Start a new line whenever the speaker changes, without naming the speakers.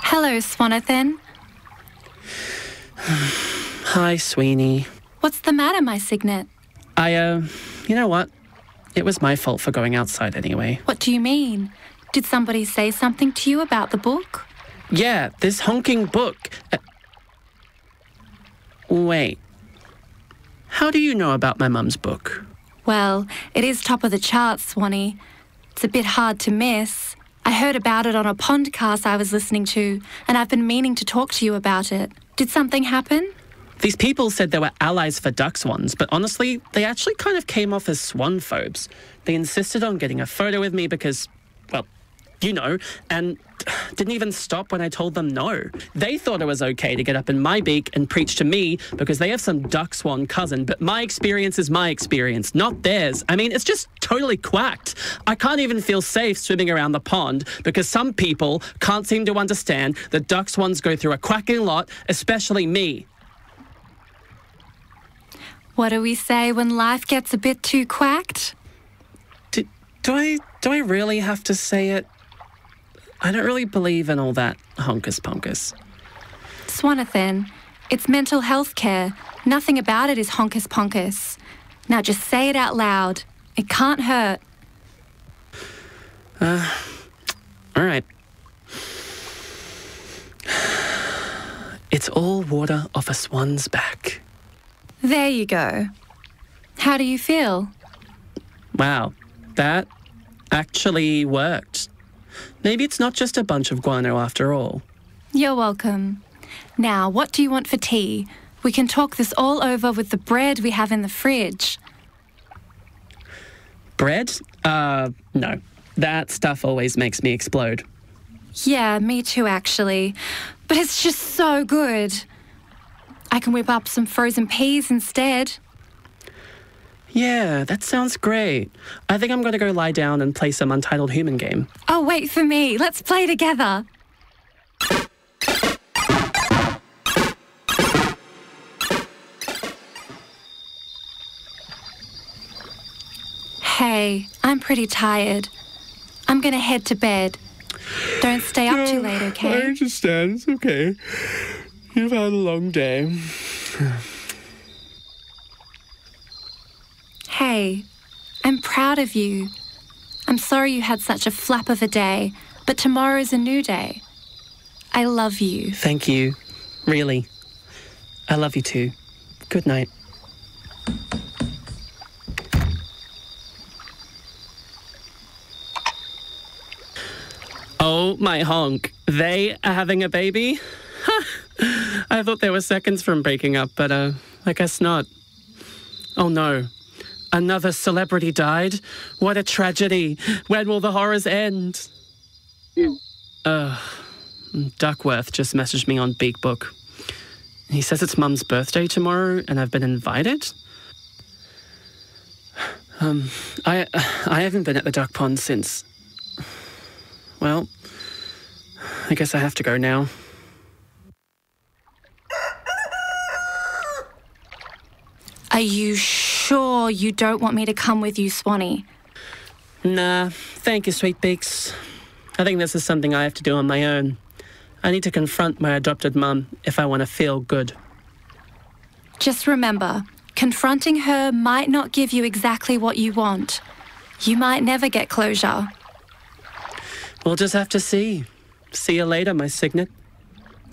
Hello, Swanathan.
Hi, Sweeney.
What's the matter, my Signet?
You know what? It was my fault for going outside anyway.
What do you mean? Did somebody say something to you about the book?
Yeah, this honking book. Wait. How do you know about my mum's book?
Well, it is top of the charts, Swanee. It's a bit hard to miss. I heard about it on a podcast I was listening to, and I've been meaning to talk to you about it. Did something happen?
These people said they were allies for duck swans, but honestly, they actually kind of came off as swan phobes. They insisted on getting a photo with me because, well, you know, and didn't even stop when I told them no. They thought it was okay to get up in my beak and preach to me because they have some duck swan cousin, but my experience is my experience, not theirs. I mean, it's just totally quacked. I can't even feel safe swimming around the pond because some people can't seem to understand that duck swans go through a quacking lot, especially me.
What do we say when life gets a bit too quacked?
Do I really have to say it? I don't really believe in all that honkus-ponkus.
Swanathan, it's mental health care. Nothing about it is honkus-ponkus. Now just say it out loud. It can't hurt.
All right. It's all water off a swan's back.
There you go. How do you feel?
Wow, that actually worked. Maybe it's not just a bunch of guano after all.
You're welcome. Now, what do you want for tea? We can talk this all over with the bread we have in the fridge.
Bread? No. That stuff always makes me explode.
Yeah, me too, actually. But it's just so good. I can whip up some frozen peas instead.
Yeah, that sounds great. I think I'm going to go lie down and play some Untitled Human game.
Oh, wait for me. Let's play together. Hey, I'm pretty tired. I'm going to head to bed. Don't stay up too late, okay?
I understand. It's okay. You've had a long day.
Hey, I'm proud of you. I'm sorry you had such a flap of a day, but tomorrow's a new day. I love you.
Thank you. Really. I love you too. Good night. Oh, my honk. They are having a baby? I thought they were seconds from breaking up, but I guess not. Oh no. Another celebrity died? What a tragedy. When will the horrors end? Duckworth just messaged me on BeakBook. He says it's Mum's birthday tomorrow and I've been invited. I haven't been at the duck pond since... Well, I guess I have to go now.
Are you sure you don't want me to come with you, Swanee?
Nah, thank you, Sweet Beaks. I think this is something I have to do on my own. I need to confront my adopted mum if I want to feel good.
Just remember, confronting her might not give you exactly what you want. You might never get closure.
We'll just have to see. See you later, my Signet.